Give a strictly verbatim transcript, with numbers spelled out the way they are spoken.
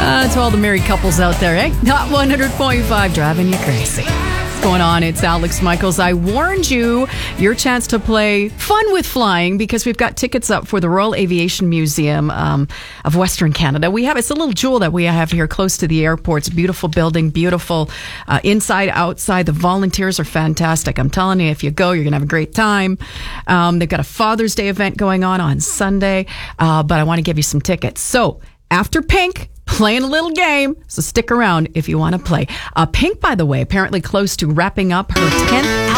Uh, to all the married couples out there, eh? Not one hundred point five, driving you crazy. What's going on? It's Alex Michaels. I warned you, your chance to play Fun with Flying, because we've got tickets up for the Royal Aviation Museum um, of Western Canada. We have, it's a little jewel that we have here close to the airport. It's a beautiful building, beautiful uh, inside, outside. The volunteers are fantastic. I'm telling you, if you go, you're going to have a great time. Um, they've got a Father's Day event going on on Sunday, uh, but I want to give you some tickets. So after Pink, playing a little game, so stick around if you want to play. Uh, Pink, by the way, apparently close to wrapping up her tenth album.